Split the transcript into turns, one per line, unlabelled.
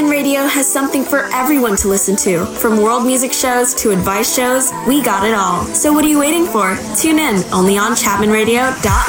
Chapman Radio has something for everyone to listen to. From world music shows to advice shows, we got it all. So what are you waiting for? Tune in, only on ChapmanRadio.net.